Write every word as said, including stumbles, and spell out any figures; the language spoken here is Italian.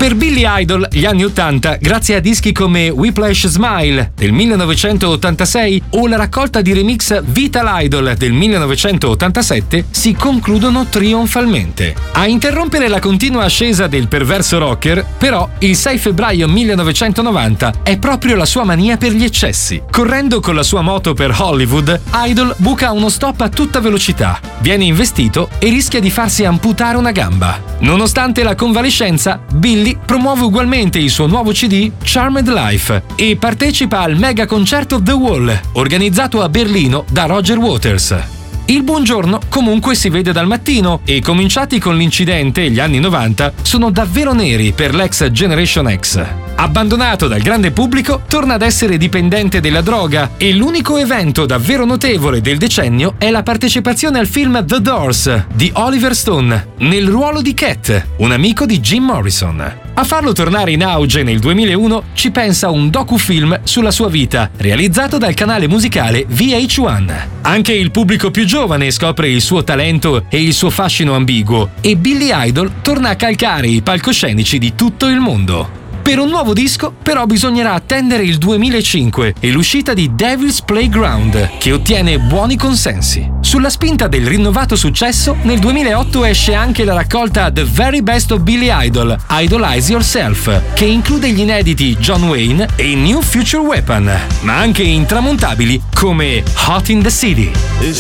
Per Billy Idol, gli anni ottanta, grazie a dischi come Whiplash Smile del millenovecentottantasei o la raccolta di remix Vital Idol del millenovecentottantasette, si concludono trionfalmente. A interrompere la continua ascesa del perverso rocker, però, il sei febbraio millenovecentonovanta è proprio la sua mania per gli eccessi. Correndo con la sua moto per Hollywood, Idol buca uno stop a tutta velocità, viene investito e rischia di farsi amputare una gamba. Nonostante la convalescenza, Billy promuove ugualmente il suo nuovo C D Charmed Life e partecipa al mega concerto The Wall, organizzato a Berlino da Roger Waters. Il buongiorno comunque si vede dal mattino e, cominciati con l'incidente gli anni novanta, sono davvero neri per l'ex Generation X. Abbandonato dal grande pubblico, torna ad essere dipendente della droga e l'unico evento davvero notevole del decennio è la partecipazione al film The Doors di Oliver Stone nel ruolo di Cat, un amico di Jim Morrison. A farlo tornare in auge nel duemilauno ci pensa un docufilm sulla sua vita, realizzato dal canale musicale V H uno. Anche il pubblico più giovane scopre il suo talento e il suo fascino ambiguo, e Billy Idol torna a calcare i palcoscenici di tutto il mondo. Per un nuovo disco, però, bisognerà attendere il duemilacinque e l'uscita di Devil's Playground, che ottiene buoni consensi. Sulla spinta del rinnovato successo, nel duemilaotto esce anche la raccolta The Very Best of Billy Idol, Idolize Yourself, che include gli inediti John Wayne e New Future Weapon, ma anche intramontabili come Hot in the City.